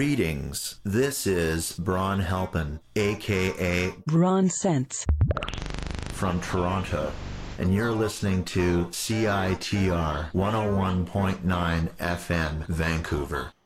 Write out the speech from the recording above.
Greetings. This is Bron Halpin, aka Bron Sense, from Toronto, and you're listening to CITR 101.9 FM, Vancouver.